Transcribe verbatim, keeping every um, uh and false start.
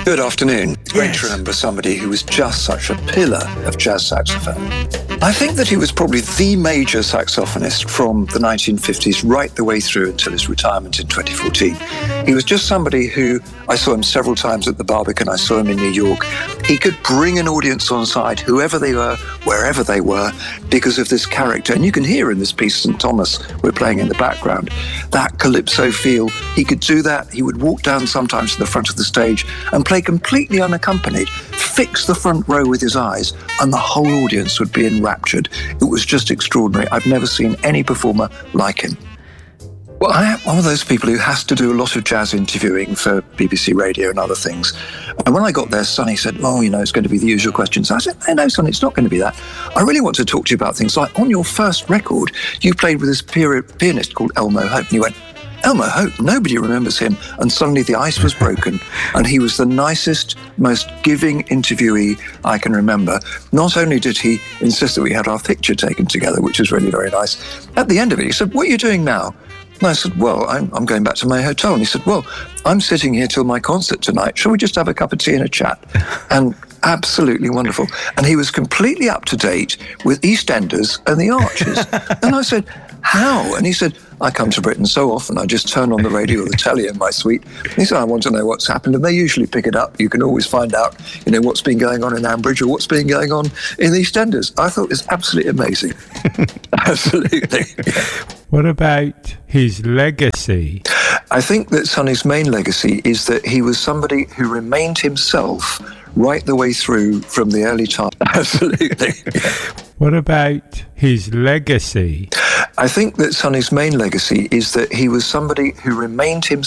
Good afternoon. It's great Yes. to remember somebody who was just such a pillar of jazz saxophone. I think that he was probably the major saxophonist from the nineteen fifties right the way through until his retirement in twenty fourteen. He was just somebody who, I saw him several times at the Barbican, I saw him in New York. He could bring an audience on side, whoever they were, wherever they were, because of this character. And you can hear in this piece, Saint Thomas, we're playing in the background, that calypso feel. He could do that. He would walk down sometimes to the front of the stage and play completely unaccompanied, fix the front row with his eyes, and the whole audience would be enraptured. It was just extraordinary. I've never seen any performer like him. Well, I am one of those people who has to do a lot of jazz interviewing for B B C Radio and other things. And when I got there, Sonny said, oh, you know, it's going to be the usual questions. I said, no, no, Sonny, it's not going to be that. I really want to talk to you about things like on your first record, you played with this pianist called Elmo Hope. And you went, Elmo Hope, nobody remembers him. And suddenly the ice was broken. And he was the nicest, most giving interviewee I can remember. Not only did he insist that we had our picture taken together, which was really very nice, at the end of it, he said, what are you doing now? And I said, well, I'm, I'm going back to my hotel. And he said, well, I'm sitting here till my concert tonight. Shall we just have a cup of tea and a chat? And absolutely wonderful. And he was completely up to date with EastEnders and the Archers. And I said, how? And he said, I come to Britain so often, I just turn on the radio or the telly in my suite. And he said, I want to know what's happened. And they usually pick it up. You can always find out, you know, what's been going on in Ambridge or what's been going on in EastEnders. I thought it was absolutely amazing. Absolutely. Yeah. What about his legacy? I think that Sonny's main legacy is that he was somebody who remained himself right the way through from the early time. Absolutely. Yeah. What about his legacy? I think that Sonny's main legacy is that he was somebody who remained himself